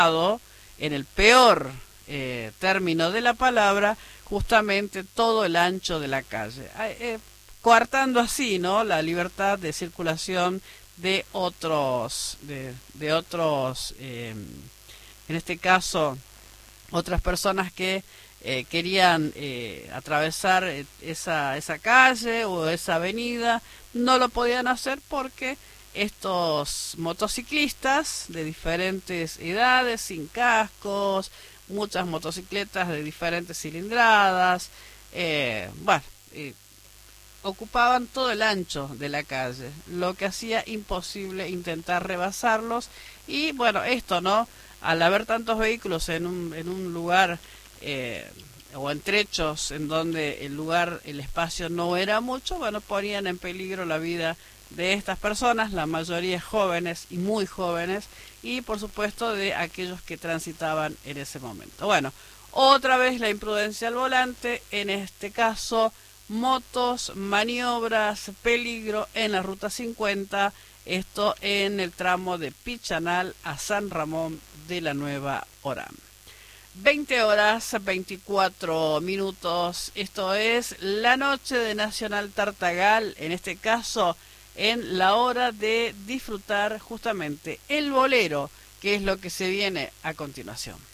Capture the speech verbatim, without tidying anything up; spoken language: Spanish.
en el peor eh, término de la palabra, justamente todo el ancho de la calle, eh, coartando así, ¿no?, la libertad de circulación de otros, de, de otros, eh, en este caso, otras personas que eh, querían eh, atravesar esa, esa calle o esa avenida. No lo podían hacer porque estos motociclistas de diferentes edades, sin cascos, muchas motocicletas de diferentes cilindradas, eh, bueno, eh, ocupaban todo el ancho de la calle, lo que hacía imposible intentar rebasarlos. Y bueno, esto, ¿no?, al haber tantos vehículos en un, en un lugar eh, o en trechos en donde el lugar, el espacio no era mucho, bueno, ponían en peligro la vida de estas personas, la mayoría jóvenes y muy jóvenes, y por supuesto de aquellos que transitaban en ese momento. Bueno, otra vez la imprudencia al volante, en este caso motos, maniobras, peligro en la ruta cincuenta, esto en el tramo de Pichanal a San Ramón de la Nueva Orán. veinte horas veinticuatro minutos, esto es la noche de Nacional Tartagal, en este caso en la hora de disfrutar justamente el bolero, que es lo que se viene a continuación.